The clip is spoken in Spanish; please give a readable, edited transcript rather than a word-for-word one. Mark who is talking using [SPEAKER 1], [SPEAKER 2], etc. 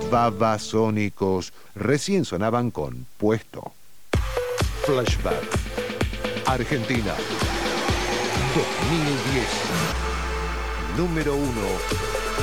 [SPEAKER 1] Babasónicos recién sonaban con Puesto. Flashback. Argentina. 2010. Número 1.